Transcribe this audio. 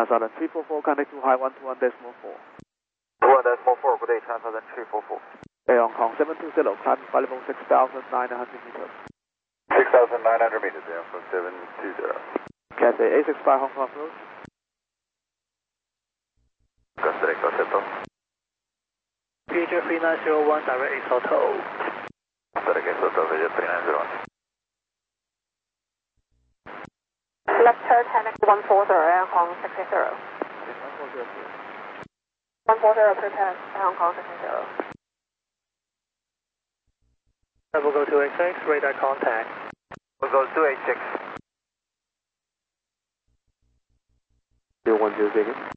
Southern 344, connect to high 121.4. 1.4, good day, China Southern 344. Air Hong Kong 720, climb level 6,900 meters. 6,900 meters, Air Hong Kong 720. Cathay A65 Hong Kong approach. Cathay, Cathay. Viager 3901, direct East Hotel. Direct East Hotel, Viager 3901. Left turn, Connect 140, Air Hong Kong 660. 140, prepare, Air Hong Kong 660. Level go 286, radar contact. We'll go 286. 010 again.